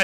right,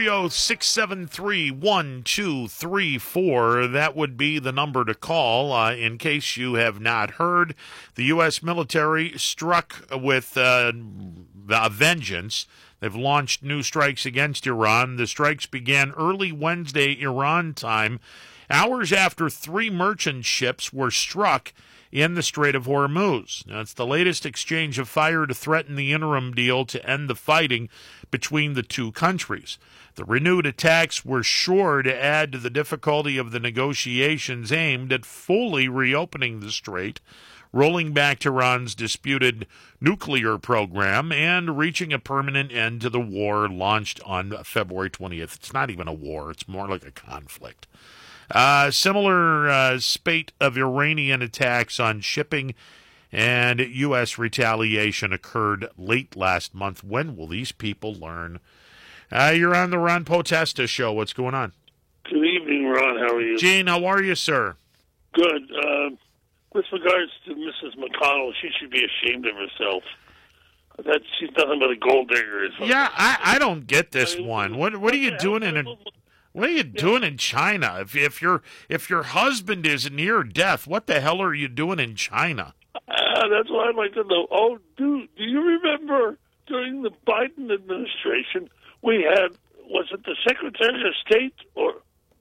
330-673-1234. That would be the number to call. In case you have not heard, the U.S. military struck with a vengeance. They've launched new strikes against Iran. The strikes began early Wednesday Iran time, hours after 3 merchant ships were struck in the Strait of Hormuz. Now, it's the latest exchange of fire to threaten the interim deal to end the fighting between the two countries. The renewed attacks were sure to add to the difficulty of the negotiations aimed at fully reopening the strait, rolling back Tehran's disputed nuclear program, and reaching a permanent end to the war launched on February 20th. It's not even a war. It's more like a conflict. Similar spate of Iranian attacks on shipping and U.S. retaliation occurred late last month. When will these people learn? You're on the Ron Potesta show. What's going on? Good evening, Ron. How are you? Gene, how are you, sir? Good. With regards to Mrs. McConnell, she should be ashamed of herself. She's nothing but a gold digger. Yeah, I don't get this one. What are you doing in What are you doing in China? If your husband is near death, what the hell are you doing in China? That's what I'd like to know. Oh, do you remember during the Biden administration we had, was it the Secretary of State or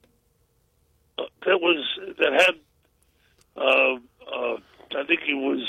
that had I think it was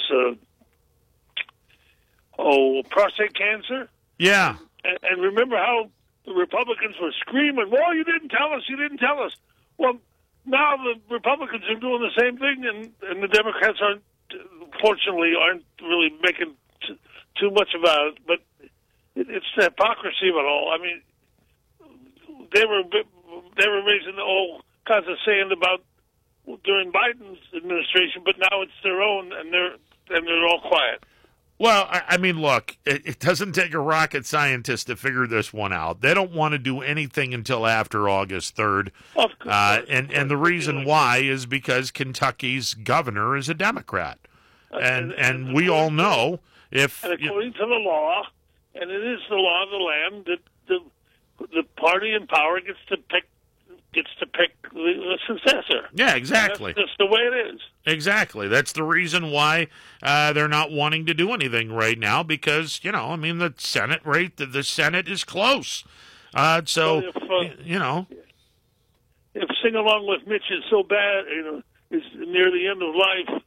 prostate cancer? Yeah. And remember how the Republicans were screaming, "Well, you didn't tell us, you didn't tell us." Well, now the Republicans are doing the same thing, and the Democrats fortunately aren't really making too much about it. But it's the hypocrisy of it all. I mean, they were raising all kinds of sand about during Biden's administration, but now it's their own, and they're all quiet. Well, I mean, look, it doesn't take a rocket scientist to figure this one out. They don't want to do anything until after August 3rd. Of course. And the reason why is because Kentucky's governor is a Democrat. And we all know if... And according to the law, and it is the law of the land, that the party in power gets to pick the successor. Yeah, exactly. That's just the way it is. Exactly. That's the reason why they're not wanting to do anything right now, because, the Senate is close. So, if Sing Along with Mitch is so bad, is near the end of life,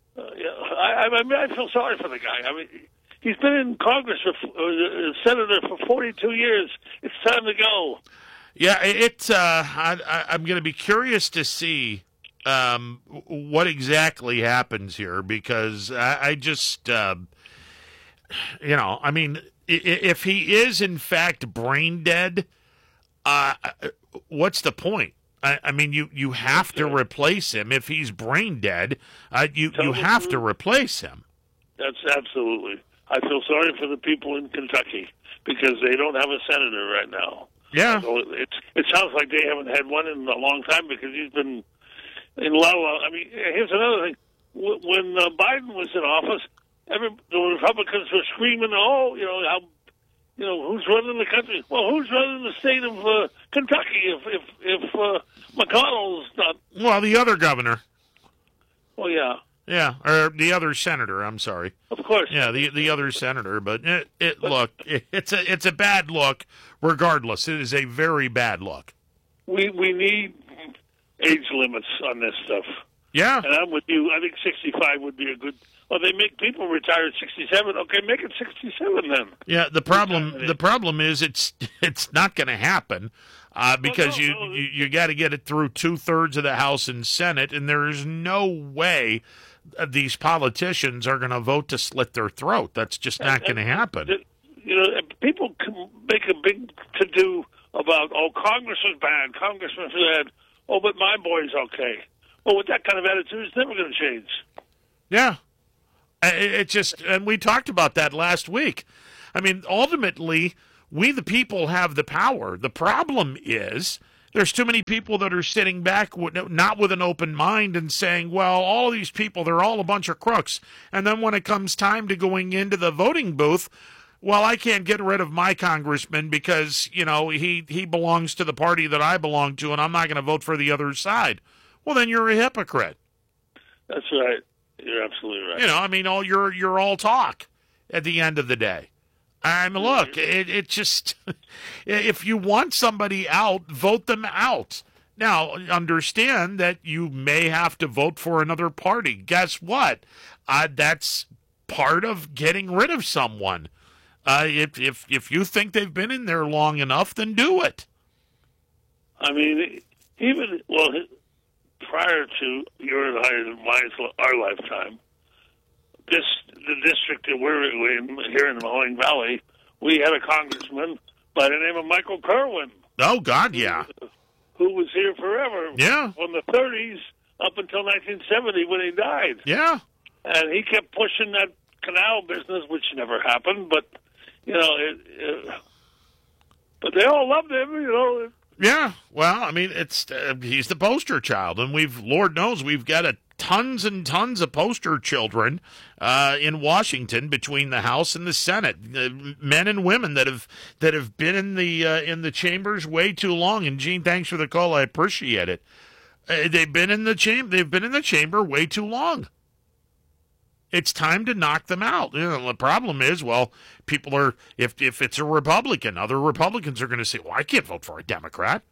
I feel sorry for the guy. I mean, he's been in Congress senator for 42 years. It's time to go. Yeah, I'm going to be curious to see what exactly happens here, because I just, if he is in fact brain dead, what's the point? I mean, you have to replace him. If he's brain dead, you have to replace him. That's absolutely. I feel sorry for the people in Kentucky because they don't have a senator right now. Yeah. So it sounds like they haven't had one in a long time because he's been in la. I mean, here's another thing. When Biden was in office, the Republicans were screaming, who's running the country? Well, who's running the state of Kentucky if McConnell's not? Well, the other governor. Oh, yeah. Yeah, or the other senator. I'm sorry. Of course. Yeah, the other senator. But it's a bad look. Regardless, it is a very bad look. We need age limits on this stuff. Yeah, and I'm with you. I think 65 would be a good. Well, they make people retire at 67. Okay, make it 67 then. Yeah, the problem is it's not going to happen because you got to get it through 2/3 of the House and Senate, and there is no way these politicians are going to vote to slit their throat. That's just not going to happen. People can make a big to-do about, Congress was bad, Congress was bad. Oh, but my boy's okay. Well, with that kind of attitude, it's never going to change. Yeah. And we talked about that last week. I mean, ultimately, we the people have the power. The problem is there's too many people that are sitting back not with an open mind and saying, well, all of these people, they're all a bunch of crooks. And then when it comes time to going into the voting booth, well, I can't get rid of my congressman because, he belongs to the party that I belong to, and I'm not going to vote for the other side. Well, then you're a hypocrite. That's right. You're absolutely right. You're all talk at the end of the day. Look, it just, if you want somebody out, vote them out. Now, understand that you may have to vote for another party. Guess what? That's part of getting rid of someone. If you think they've been in there long enough, then do it. Prior to your and our lifetime, the district that we're in here in the Mahoning Valley, we had a congressman by the name of Michael Kerwin. Oh, God, yeah. Who was here forever. Yeah. From the 30s up until 1970 when he died. Yeah. And he kept pushing that canal business, which never happened, but, but they all loved him, Yeah, well, he's the poster child, and Lord knows, we've got tons and tons of poster children in Washington between the House and the Senate, men and women that have been in the chambers way too long. And Gene, thanks for the call. I appreciate it. They've been in the chamber way too long. It's time to knock them out. The problem is, people are, if it's a Republican, other Republicans are going to say, well, I can't vote for a Democrat.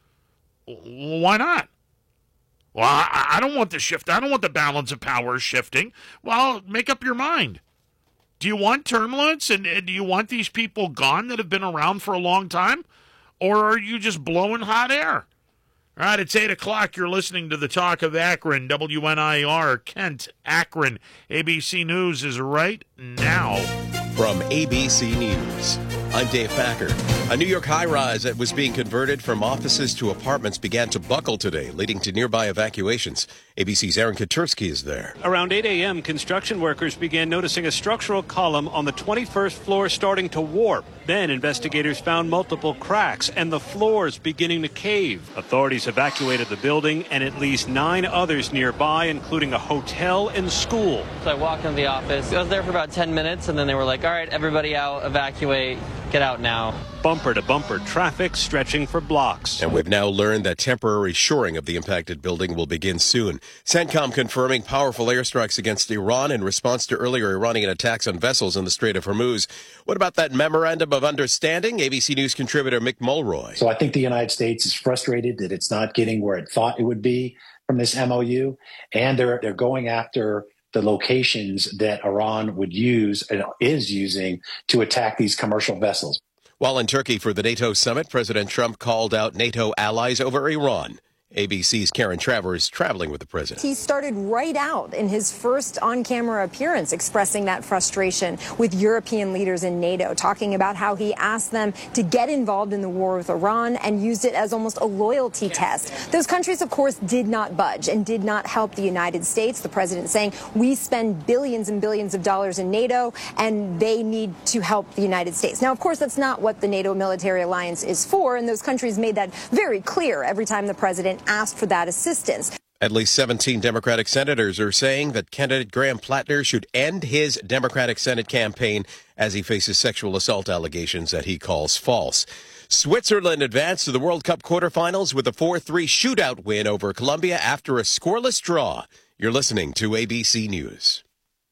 Well, why not? Well, I don't want the shift. I don't want the balance of power shifting. Well, make up your mind. Do you want term limits, and do you want these people gone that have been around for a long time? Or are you just blowing hot air? All right, it's 8 o'clock. You're listening to the Talk of Akron, WNIR, Kent, Akron. ABC News is right now. From ABC News, I'm Dave Packer. A New York high-rise that was being converted from offices to apartments began to buckle today, leading to nearby evacuations. ABC's Aaron Katersky is there. Around 8 a.m., construction workers began noticing a structural column on the 21st floor starting to warp. Then investigators found multiple cracks and the floors beginning to cave. Authorities evacuated the building and at least 9 others nearby, including a hotel and school. So I walked into the office. I was there for about 10 minutes, and then they were like, all right, everybody out, evacuate, get out now. Bumper-to-bumper traffic stretching for blocks. And we've now learned that temporary shoring of the impacted building will begin soon. CENTCOM confirming powerful airstrikes against Iran in response to earlier Iranian attacks on vessels in the Strait of Hormuz. What about that memorandum of understanding? ABC News contributor Mick Mulroy. So I think the United States is frustrated that it's not getting where it thought it would be from this MOU, and they're going after the locations that Iran would use and is using to attack these commercial vessels. While in Turkey for the NATO summit, President Trump called out NATO allies over Iran. ABC's Karen Travers traveling with the president. He started right out in his first on-camera appearance expressing that frustration with European leaders in NATO, talking about how he asked them to get involved in the war with Iran and used it as almost a loyalty test. Those countries, of course, did not budge and did not help the United States. The president saying we spend billions and billions of dollars in NATO and they need to help the United States. Now, of course, that's not what the NATO military alliance is for, and those countries made that very clear every time the president asked for that assistance. At least 17 Democratic senators are saying that candidate Graham Plattner should end his Democratic Senate campaign as he faces sexual assault allegations that he calls false. Switzerland advanced to the World Cup quarterfinals with a 4-3 shootout win over Colombia after a scoreless draw. You're listening to ABC News.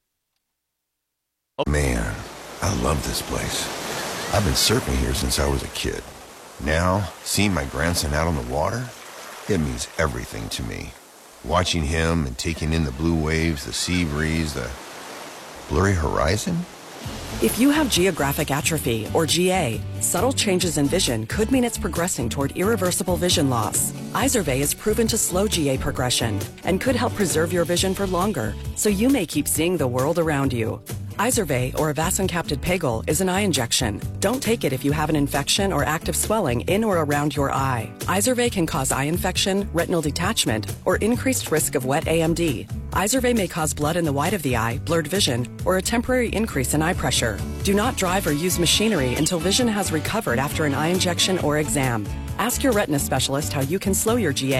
Man, I love this place. I've been surfing here since I was a kid. Now, seeing my grandson out on the water, it means everything to me. Watching him and taking in the blue waves, the sea breeze, the blurry horizon. If you have geographic atrophy, or GA, subtle changes in vision could mean it's progressing toward irreversible vision loss. Izervay is proven to slow GA progression and could help preserve your vision for longer, so you may keep seeing the world around you. Izervay, or avacincaptad pegol, is an eye injection. Don't take it if you have an infection or active swelling in or around your eye. Izervay can cause eye infection, retinal detachment, or increased risk of wet AMD. Izervay may cause blood in the white of the eye, blurred vision, or a temporary increase in eye pressure. Do not drive or use machinery until vision has recovered after an eye injection or exam. Ask your retina specialist how you can slow your GA